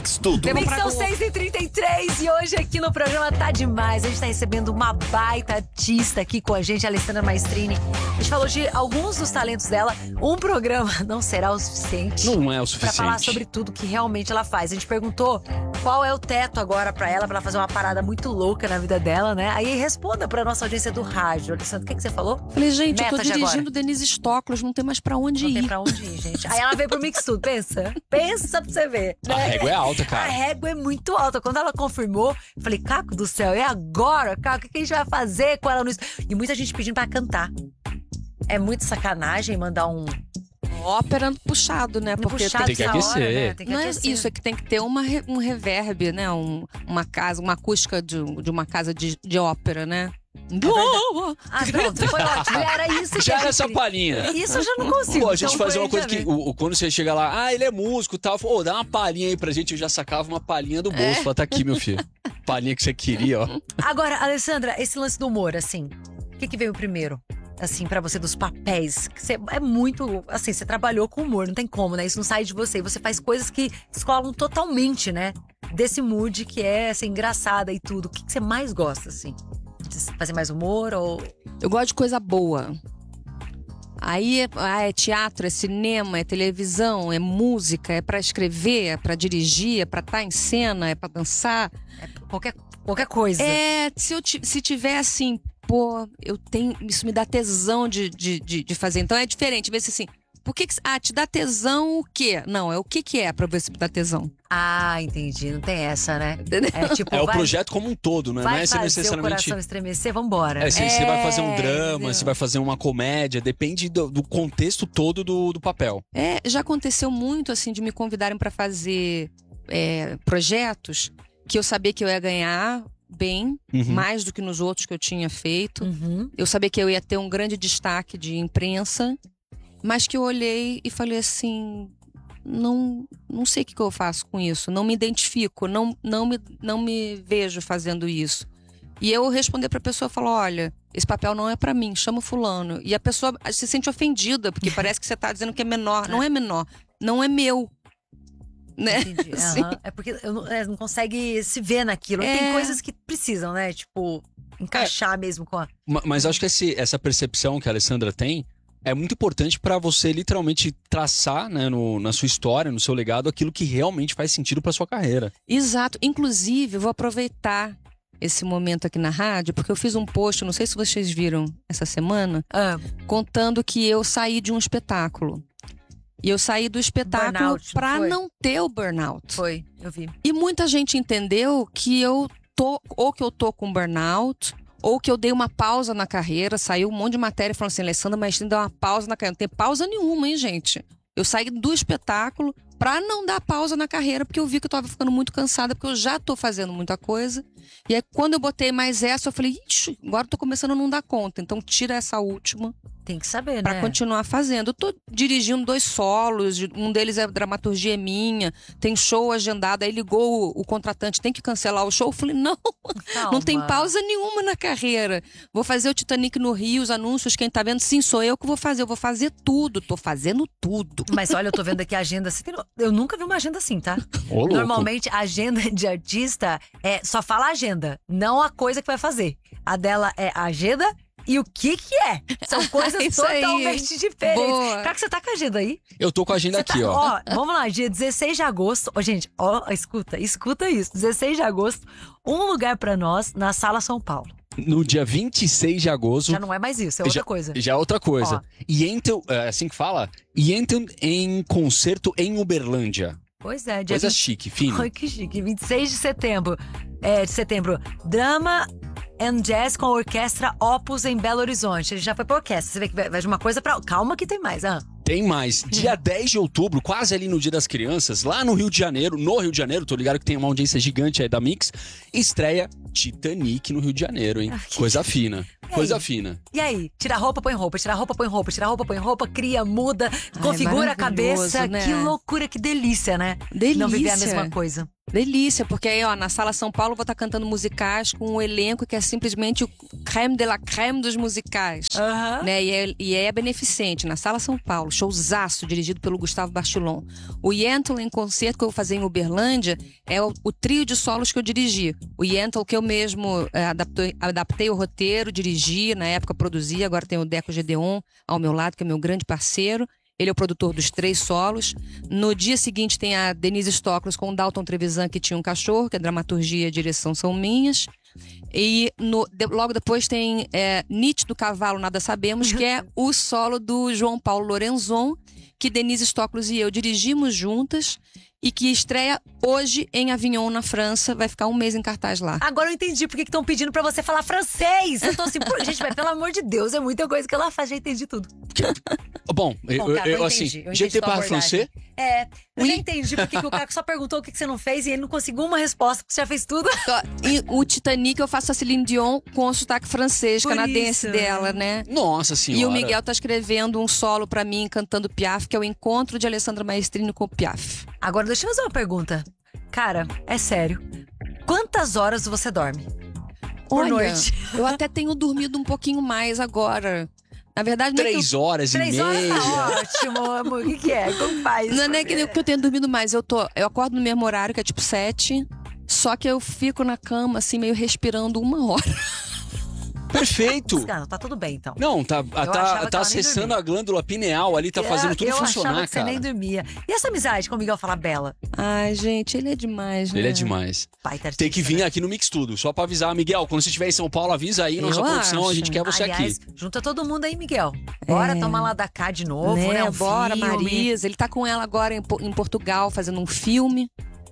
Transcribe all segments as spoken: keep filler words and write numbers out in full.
Mix Tudo. Mix são seis e trinta e três e hoje aqui no programa tá demais. A gente tá recebendo uma baita artista aqui com a gente, a Alessandra Maestrini. A gente falou de alguns dos talentos dela. Um programa não será o suficiente. Não é o suficiente. Pra falar sobre tudo que realmente ela faz. A gente perguntou qual é o teto agora pra ela, pra ela fazer uma parada muito louca na vida dela, né? Aí responda pra nossa audiência do rádio. Alessandra, o que, que você falou? Falei, gente, Meta eu tô de dirigindo agora. Denise Stoklos, não tem mais pra onde Não ir. tem pra onde ir, gente. Aí ela veio pro Mix Tudo, pensa. Pensa pra você ver. A régua é alta, cara. A régua é muito alta. Quando ela confirmou, eu falei, Caco do céu, e agora, Caco? O que a gente vai fazer com ela no... E muita gente pedindo pra cantar. É muito sacanagem mandar um... Ópera puxado, né? Porque puxado tem que essa aquecer. hora, né? Tem que não é aquecer. isso, é que tem que ter uma, re- um reverb, né? Um, uma casa, uma acústica de, de uma casa de, de ópera, né? Ah, pronto, foi ótimo. Era isso que Já a era gente essa queria. palhinha. Isso eu já não consigo. Pô, a gente então fazia foi uma coisa já que, veio. o, o- quando você chega lá, ah, ele é músico e tal, pô, dá uma palhinha aí pra gente, eu já sacava uma palhinha do bolso. É. Fala, tá aqui, meu filho. Palhinha que você queria, ó. Agora, Alessandra, esse lance do humor, assim, o que, que veio primeiro? Assim, pra você, dos papéis. Que Você é muito. Assim, você trabalhou com humor, não tem como, né? Isso não sai de você. E você faz coisas que descolam totalmente, né? Desse mood que é, assim, engraçada e tudo. O que, que você mais gosta, assim? De fazer mais humor ou. Eu gosto de coisa boa. Aí é, ah, é teatro, é cinema, é televisão, é música, é pra escrever, é pra dirigir, é pra estar em cena, é pra dançar. É qualquer, qualquer coisa. É, se, eu ti- se tiver assim, pô, eu tenho. Isso me dá tesão de, de, de, de fazer. Então é diferente. Vê se assim. Por que, que. Ah, te dá tesão o quê? Não, é o que, que é pra ver se me dá tesão. Ah, entendi. Não tem essa, né? Entendeu? É tipo, É o vai, projeto como um todo, né? vai Não é se fazer o necessariamente. coração estremecer, vambora. É, se você vai fazer um É, drama, entendeu? se vai fazer uma comédia, depende do, do contexto todo do, do papel. É, já aconteceu muito, assim, de me convidarem pra fazer é, projetos que eu sabia que eu ia ganhar bem, Uhum. mais do que nos outros que eu tinha feito. Uhum. Eu sabia que eu ia ter um grande destaque de imprensa, mas que eu olhei e falei assim, não, não sei o que, que eu faço com isso, não me identifico, não, não, me, não me vejo fazendo isso. E eu responder pra pessoa, falar, olha, esse papel não é pra mim, chama o fulano. E a pessoa se sente ofendida, porque parece que você tá dizendo que é menor. Não é menor, não é meu. Né? Entendi. Assim. Aham. É porque eu não, é, não consegue se ver naquilo. É. Tem coisas que precisam, né? Tipo, encaixar mesmo com a. Ma- Mas acho que esse- essa percepção que a Alessandra tem é muito importante pra você literalmente traçar, né, no- na sua história, no seu legado, aquilo que realmente faz sentido pra sua carreira. Exato. Inclusive, eu vou aproveitar esse momento aqui na rádio, porque eu fiz um post, não sei se vocês viram essa semana, Ah, contando que eu saí de um espetáculo. E eu saí do espetáculo Burnout, não pra foi? não ter o burnout. foi, eu vi. E muita gente entendeu que eu tô, ou que eu tô com burnout, ou que eu dei uma pausa na carreira. Saiu um monte de matéria falando assim, Alessandra Maestrini deu uma pausa na carreira. Não tem pausa nenhuma, hein, gente? Eu saí do espetáculo pra não dar pausa na carreira, porque eu vi que eu tava ficando muito cansada, porque eu já tô fazendo muita coisa. E aí, quando eu botei mais essa, eu falei, ixi, agora eu tô começando a não dar conta. Então, tira essa última Tem que saber, pra né? continuar fazendo. Eu tô dirigindo dois solos, um deles é dramaturgia minha, tem show agendado, aí ligou o, o contratante, tem que cancelar o show. Eu falei, não, não tem Calma. pausa nenhuma na carreira. Vou fazer o Titanic no Rio, os anúncios, quem tá vendo? Sim, sou eu que vou fazer, eu vou fazer tudo, tô fazendo tudo. Mas olha, eu tô vendo aqui a agenda. Você tem no- Eu nunca vi uma agenda assim, tá? Ô, louco. Normalmente, a agenda de artista é só fala a agenda, não a coisa que vai fazer. A dela é a agenda e o que que é. São coisas Isso aí, totalmente diferentes. boa. Cara, que você tá com a agenda aí? Eu tô com a agenda Você aqui, tá- ó. Vamos lá, dia dezesseis de agosto. Ó, gente, ó, escuta, escuta isso. dezesseis de agosto, um lugar pra nós na Sala São Paulo. No dia vinte e seis de agosto. Já não é mais isso, é outra já, coisa. Já é outra coisa. Ó. E entram, é assim que fala? E entram em concerto em Uberlândia. Pois é, dia Coisa vinte chique, fino. Ai, que chique. vinte e seis de setembro. É, de setembro. Drama and Jazz com a orquestra Opus em Belo Horizonte. Ele já foi pra orquestra. Você vê que vai vai de uma coisa pra. Calma que tem mais. Ah. Tem mais. Dia dez de outubro, quase ali no Dia das Crianças, lá no Rio de Janeiro, no Rio de Janeiro, tô ligado que tem uma audiência gigante aí da Mix, estreia Titanic no Rio de Janeiro, hein? Ah, que Coisa fina. aí? Coisa fina. E aí? Tira roupa, põe roupa. Tira roupa, põe roupa. Tira roupa, põe roupa. Cria, muda, configura a cabeça. maravilhoso, né? Que loucura, que delícia, né? Delícia. Não viver a mesma coisa. Delícia, porque aí, ó, na Sala São Paulo eu vou estar cantando musicais com um elenco que é simplesmente o creme de la creme dos musicais. Aham. Né? E, é, e é beneficente, na Sala São Paulo, showzaço, dirigido pelo Gustavo Bachelon. O Yentl em concerto que eu vou fazer em Uberlândia é o, o trio de solos que eu dirigi. O Yentl que eu mesmo é, adaptei, adaptei o roteiro, dirigi, na época produzi, agora tem o Deco Gedeon ao meu lado, que é meu grande parceiro. Ele é o produtor dos três solos. No dia seguinte tem a Denise Stoklos com o Dalton Trevisan, que tinha um cachorro, que a dramaturgia e a direção são minhas. E no, de, logo depois tem é, Nietzsche do Cavalo, Nada Sabemos, que é o solo do João Paulo Lorenzon, que Denise Stoklos e eu dirigimos juntas e que estreia hoje em Avignon, na França. Vai ficar um mês em cartaz lá. Agora eu entendi porque estão pedindo pra você falar francês. Eu tô assim, pô, gente, mas pelo amor de Deus, é muita coisa que ela faz, já entendi tudo. Bom, eu, Bom, Caco, eu, eu assim, entendi, eu já entendi tem tua para abordagem. francês? É, eu já Oui. entendi porque que o Caco só perguntou o que que você não fez e ele não conseguiu uma resposta, porque você já fez tudo. E o Titanic eu faço a Celine Dion com o sotaque francês, Por canadense isso, dela, né? Nossa senhora. E o Miguel tá escrevendo um solo pra mim, cantando Piaf, que é o encontro de Alessandra Maestrini com o Piaf. Agora deixa eu fazer uma pergunta. Cara, é sério. Quantas horas você dorme? Por Olha, noite. eu até tenho dormido um pouquinho mais agora. Na verdade, não é que eu Três horas Três e horas meia. tá ótimo, amor. O que, que é? Como faz? Não, não é que, que eu tenho dormido mais. Eu, tô, eu acordo no mesmo horário, que é tipo sete. Só que eu fico na cama, assim, meio respirando uma hora. Perfeito. Não, tá tudo bem, então. Não, tá, achava tá, que tá ela nem acessando dormia. a glândula pineal ali, tá fazendo tudo eu funcionar, achava que cara. você nem dormia. E essa amizade com o Miguel Falabella? Ai, gente, ele é demais, né? Ele é demais. Pai, tá Tem que artista, vir né? aqui no Mix Tudo, só pra avisar. Miguel, quando você estiver em São Paulo, avisa aí, nossa Eu produção, a acho. gente quer você Aliás, aqui. junta todo mundo aí, Miguel. Bora É. tomar lá da cá de novo, né? Né? Um Bora, filme. Marisa. Ele tá com ela agora em, Po- em Portugal, fazendo um filme.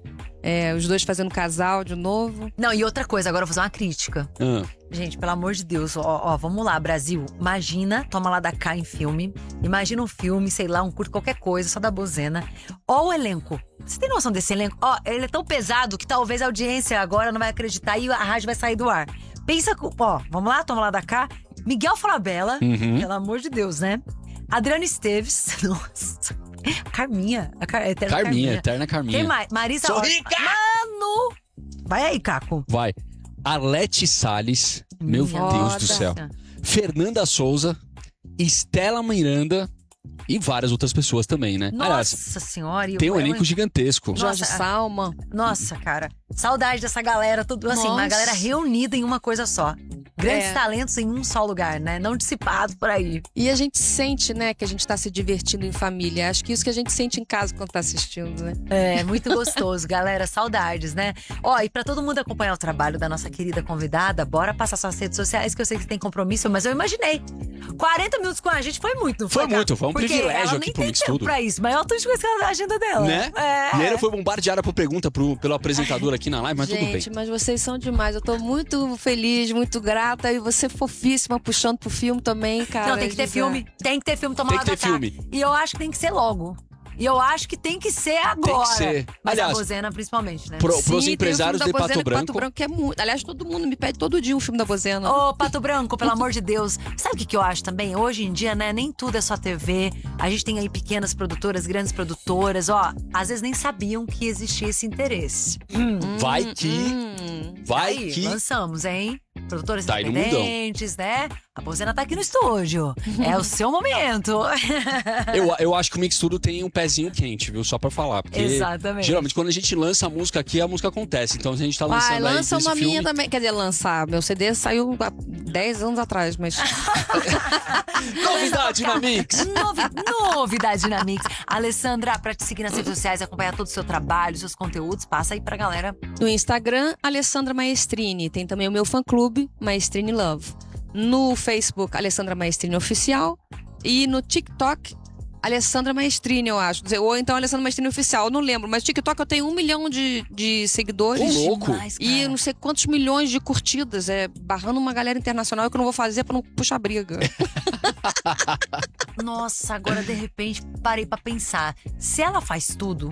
É, os dois fazendo casal de novo. Não, e outra coisa, agora eu vou fazer uma crítica. Ah, Gente, pelo amor de Deus, ó, ó, vamos lá, Brasil. Imagina, toma lá da cá em filme. Imagina um filme, sei lá, um curto, qualquer coisa, só da bozena. Ó o elenco. Você tem noção desse elenco? Ó, ele é tão pesado que talvez a audiência agora não vai acreditar e a rádio vai sair do ar. Pensa, com- ó, vamos lá, toma lá da cá. Miguel Falabella, uhum. pelo amor de Deus, né? Adriana Esteves, nossa. Carminha, a Car... a eterna Carminha, Carminha. eterna Carminha. Quem mais? Marisa Sou Hort- rica! Mano! Vai aí, Caco. Vai. Arlete Salles, meu Minha Deus nossa. do céu. Fernanda Souza, Estela Miranda e várias outras pessoas também, né? Aliás, Nossa senhora. e tem o- um é elenco gigantesco. Nossa, Jorge a- Salma. Nossa, cara. Saudade dessa galera, tudo assim, uma Nossa. galera reunida em uma coisa só. Grandes É. talentos em um só lugar, né? Não dissipados por aí. E a gente sente, né, que a gente tá se divertindo em família. Acho que isso que a gente sente em casa quando tá assistindo, né? É, muito gostoso, galera. Saudades, né? Ó, e pra todo mundo acompanhar o trabalho da nossa querida convidada, bora passar suas redes sociais, que eu sei que você tem compromisso, mas eu imaginei. quarenta minutos com a gente foi muito, não foi? Foi Caco? muito, foi um Porque privilégio ela aqui nem pro tem Mix tempo Tudo. pra isso, mas eu tô esquecendo a agenda dela. Né? É. E ela foi bombardeada por pergunta pro, pelo apresentador aqui na live, mas tudo bem. Gente, mas vocês são demais. Eu tô muito feliz, muito grata. E você fofíssima, puxando pro filme também, cara. Não, tem que ter Gisele. filme. Tem que ter filme, tomar Tem lá que da ter cá. filme. E eu acho que tem que ser logo. E eu acho que tem que ser agora. ser. Mas Aliás, a Bozena, principalmente, né? Pro, Sim, pros tem o empresários filme de da Bozena Pato e Branco. Pato Branco, que é muito. Aliás, todo mundo me pede todo dia um filme da Bozena. Ô, Pato Branco, pelo amor de Deus. Sabe o que, que eu acho também? Hoje em dia, né, nem tudo é só T V. A gente tem aí pequenas produtoras, grandes produtoras. Ó, às vezes nem sabiam que existia esse interesse. Hum. Vai que. Hum. Vai Aí, que. lançamos, hein? Produtoras Tá aí no independentes, né? A Bozena tá aqui no estúdio. É o seu momento. Eu, eu acho que o Mix Tudo tem um pezinho quente, viu? Só pra falar. Porque Exatamente. geralmente quando a gente lança a música aqui, a música acontece. Então a gente tá lançando Vai, aí lança desse uma filme. minha também. Quer dizer, lançar. Meu C D saiu há dez anos atrás, mas. Novidade na Mix! Novi- novidade na Mix. Alessandra, pra te seguir nas redes sociais, acompanhar todo o seu trabalho, seus conteúdos, passa aí pra galera. No Instagram, Alessandra Maestrini. Tem também o meu fã-clube, Maestrini Love. No Facebook, Alessandra Maestrini Oficial. E no TikTok, Alessandra Maestrini, eu acho. Ou então Alessandra Maestrini Oficial, eu não lembro. Mas no TikTok eu tenho um milhão de, de seguidores. Ô, louco. Demais, E cara. não sei quantos milhões de curtidas. É barrando uma galera internacional que eu não vou fazer pra não puxar briga. Nossa, agora de repente parei pra pensar. Se ela faz tudo,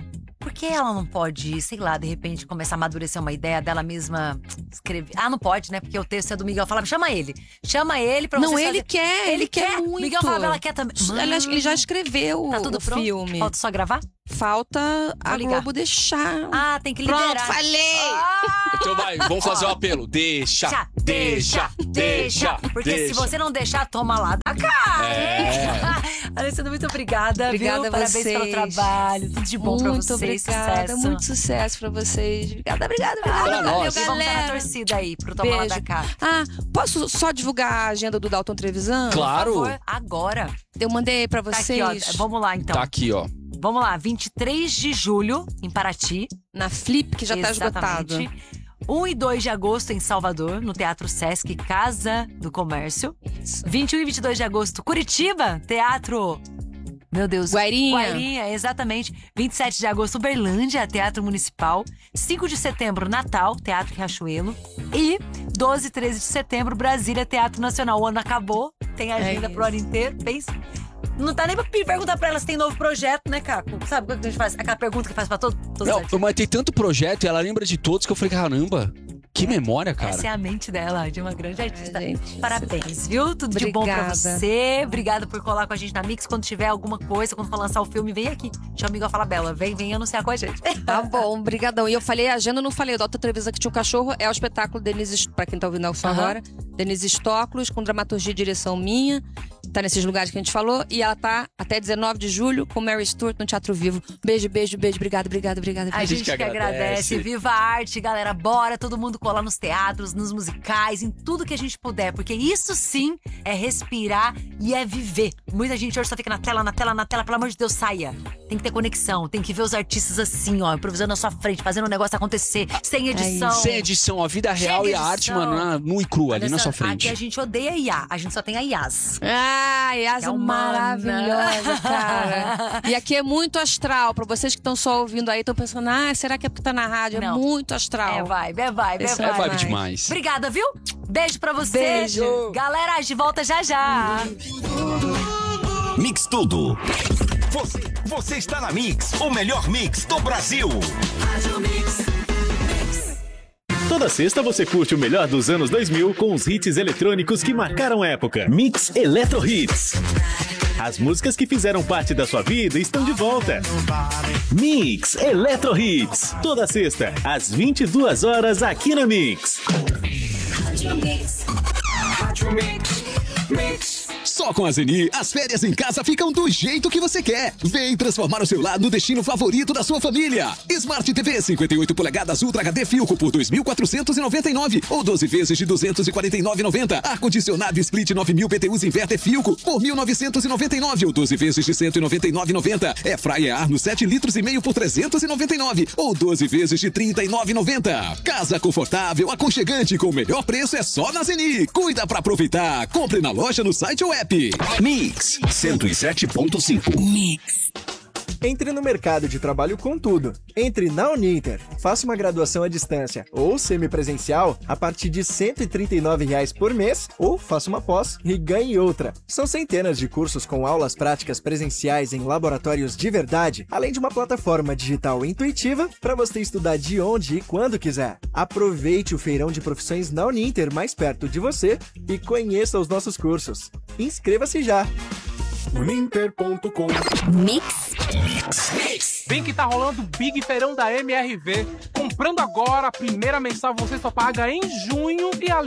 por que ela não pode, sei lá, de repente começar a amadurecer uma ideia dela mesma escrever? Ah, não pode, né? Porque o texto é do Miguel Falabella. Chama ele. Chama ele pra Não, vocês ele fazer... quer, ele, quer, muito. Miguel Falabella quer também. Ele, ele já escreveu Tá tudo o pronto? filme. Falta só gravar? Falta a ligar. Globo deixar. Ah, tem que Pronto, liberar. falei! Ah! Então vai, vamos fazer o apelo. Deixa, deixa, deixa, Porque deixa. se você não deixar, toma lá da cara. É. Alessandra, muito obrigada. Obrigada viu? a Parabéns vocês. pelo trabalho. Tudo de bom Muito pra vocês. obrigada, Sucesso. muito sucesso pra vocês. Obrigada, obrigada, obrigada. Pra Valeu, nós. e vamos estar na galera. torcida aí pro Toma Lá Beijo. da Cá. Ah, posso só divulgar a agenda do Dalton Trevisan? Claro. Por favor, agora. Eu mandei pra Tá vocês aqui, ó. Vamos lá, então. Tá aqui, ó. Vamos lá. vinte e três de julho, em Paraty. na Flip, que já tá Exatamente. esgotado. um e dois de agosto em Salvador, no Teatro Sesc Casa do Comércio. Isso. vinte e um e vinte e dois de agosto, Curitiba, Teatro... Meu Deus. Guairinha. Guairinha, exatamente. vinte e sete de agosto, Uberlândia, Teatro Municipal. cinco de setembro, Natal, Teatro Riachuelo. E doze e treze de setembro, Brasília, Teatro Nacional. O ano acabou, tem agenda É pro ano inteiro. Pensa. Não tá nem pra perguntar pra ela se tem novo projeto, né, Caco? Sabe o que a gente faz? Aquela pergunta que faz pra todo, todos os Não, artistas. mas tem tanto projeto e ela lembra de todos que eu falei, caramba, que memória, cara. Essa é a mente dela, de uma grande artista. É, gente. Parabéns, viu? Tudo de bom pra Obrigada. você. Obrigada por colar com a gente na Mix. Quando tiver alguma coisa, quando for lançar o filme, vem aqui. Chama o Miguel Falabella. Vem, vem anunciar com a gente. Tá bom, brigadão. E eu falei a agenda, eu não falei. O Dalton Trevisan que tinha um cachorro é o espetáculo Denise, pra quem tá ouvindo só Aham. agora, Denise Stoklos, com dramaturgia e direção minha. Tá nesses lugares que a gente falou. E ela tá até dezenove de julho com Mary Stuart no Teatro Vivo. Beijo, beijo, beijo. Obrigada, obrigada, obrigada. A gente que agradece. Viva a arte, galera. Bora todo mundo colar nos teatros, nos musicais, em tudo que a gente puder. Porque isso sim é respirar e é viver. Muita gente hoje só fica na tela, na tela, na tela. Pelo amor de Deus, saia. Tem que ter conexão. Tem que ver os artistas assim, ó, improvisando na sua frente, fazendo o negócio acontecer. Sem edição. isso. Sem edição, a vida real Sem e a arte, edição. mano, na- nua e crua, ali na Olha sua só, frente. Aqui a gente odeia I A. A gente só tem a I A S. Ah, Yas É humana. maravilhosa, cara. E aqui é muito astral. Pra vocês que estão só ouvindo aí, estão pensando, ah, será que é porque tá na rádio? Não. É muito astral. É vibe, é vibe, é Esse É vibe. vibe Vai. demais. Obrigada, viu? Beijo pra você. Beijo. Galera, de volta já já. Mix Tudo. Você, você está na Mix, o melhor mix do Brasil. Toda sexta você curte o melhor dos anos dois mil com os hits eletrônicos que marcaram a época. Mix Eletro Hits. As músicas que fizeram parte da sua vida estão de volta. Mix Eletro Hits. Toda sexta, às vinte e duas horas, aqui na Mix. Só com a Zeni, as férias em casa ficam do jeito que você quer. Vem transformar o seu lar no destino favorito da sua família. Smart T V cinquenta e oito polegadas Ultra H D Filco por dois mil quatrocentos e noventa e nove ou doze vezes de duzentos e quarenta e nove reais e noventa centavos. Ar-condicionado Split nove mil P T Us Inverter Filco por mil novecentos e noventa e nove ou doze vezes de cento e noventa e nove reais e noventa centavos. É Fryer Arno sete litros e meio por trezentos e noventa e nove ou doze vezes de trinta e nove reais e noventa centavos. Casa confortável, aconchegante com o melhor preço é só na Zeni. Cuida pra aproveitar. Compre na loja, no site ou app. Mix cento e sete ponto cinco. Entre no mercado de trabalho com tudo. Entre na Uninter, faça uma graduação à distância ou semipresencial a partir de cento e trinta e nove reais por mês ou faça uma pós e ganhe outra. São centenas de cursos com aulas práticas presenciais em laboratórios de verdade, além de uma plataforma digital intuitiva para você estudar de onde e quando quiser. Aproveite o feirão de profissões na Uninter mais perto de você e conheça os nossos cursos. Inscreva-se já! uninter ponto com. Vem que tá rolando o Big Feirão da M R V. Comprando agora, a primeira mensal você só paga em junho e a